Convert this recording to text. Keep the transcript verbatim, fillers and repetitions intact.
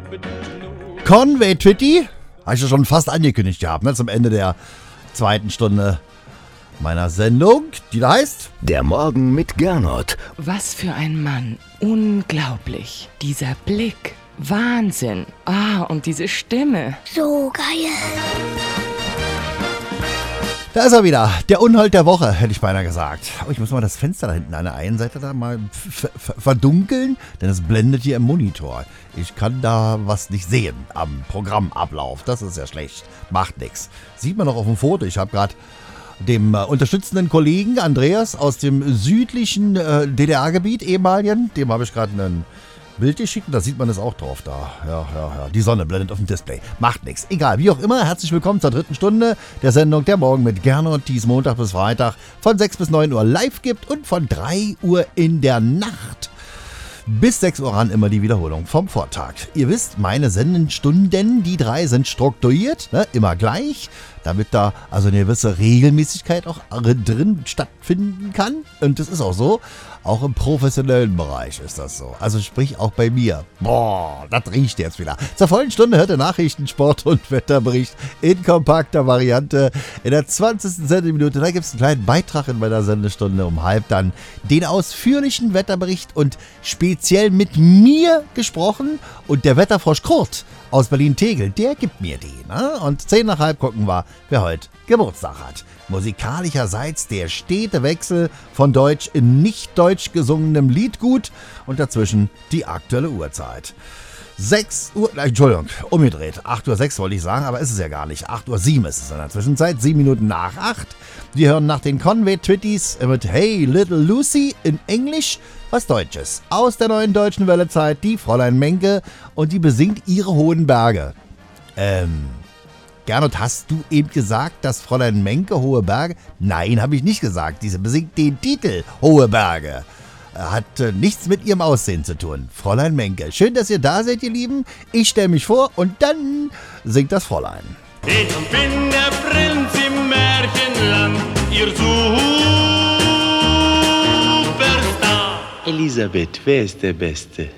Conway Twitty, habe ich ja schon fast angekündigt gehabt, ne, zum Ende der zweiten Stunde meiner Sendung, die da heißt Der Morgen mit Gernot. Was für ein Mann. Unglaublich. Dieser Blick. Wahnsinn. Ah, und diese Stimme. So geil. Da ist er wieder, der Unhold der Woche, hätte ich beinahe gesagt. Oh, ich muss mal das Fenster da hinten an der einen Seite da mal verdunkeln, denn es blendet hier im Monitor. Ich kann da was nicht sehen am Programmablauf. Das ist ja schlecht. Macht nix. Sieht man noch auf dem Foto. Ich habe gerade dem äh, unterstützenden Kollegen Andreas aus dem südlichen äh, D D R-Gebiet, ehemaligen, dem habe ich gerade einen Bild geschickt und da sieht man es auch drauf da. Ja, ja, ja. Die Sonne blendet auf dem Display. Macht nichts. Egal, wie auch immer, herzlich willkommen zur dritten Stunde der Sendung Der Morgen mit Gernot, die es Montag bis Freitag von sechs bis neun Uhr live gibt und von drei Uhr in der Nacht bis sechs Uhr an immer die Wiederholung vom Vortag. Ihr wisst, meine Sendenstunden, die drei sind strukturiert, ne, immer gleich, damit da also eine gewisse Regelmäßigkeit auch drin stattfinden kann. Und das ist auch so. Auch im professionellen Bereich ist das so. Also sprich auch bei mir. Boah, das riecht jetzt wieder. Zur vollen Stunde hört ihr Nachrichten, Sport und Wetterbericht in kompakter Variante. In der zwanzigsten Sendeminute, da gibt es einen kleinen Beitrag in meiner Sendestunde um halb dann den ausführlichen Wetterbericht und speziell mit mir gesprochen. Und der Wetterfrosch Kurt aus Berlin-Tegel, der gibt mir die. Ne? Und zehn nach halb gucken wir, wer heute Geburtstag hat. Musikalischerseits der stete Wechsel von deutsch in nicht deutsch gesungenem Liedgut und dazwischen die aktuelle Uhrzeit. sechs Uhr, Entschuldigung, umgedreht. acht Uhr sechs wollte ich sagen, aber ist es ja gar nicht. acht Uhr sieben ist es in der Zwischenzeit, sieben Minuten nach acht. Wir hören nach den Conway Twitties mit Hey Little Lucy in Englisch was Deutsches. Aus der neuen deutschen Wellezeit, die Fräulein Menke und die besingt ihre hohen Berge. Ähm... Gernot, hast du eben gesagt, dass Fräulein Menke Hohe Berge? Nein, habe ich nicht gesagt. Diese besingt den Titel Hohe Berge. Hat äh, nichts mit ihrem Aussehen zu tun. Fräulein Menke. Schön, dass ihr da seid, ihr Lieben. Ich stelle mich vor und dann singt das Fräulein. Ich bin der Prinz im Märchenland, ihr Superstar. Elisabeth, wer ist der Beste?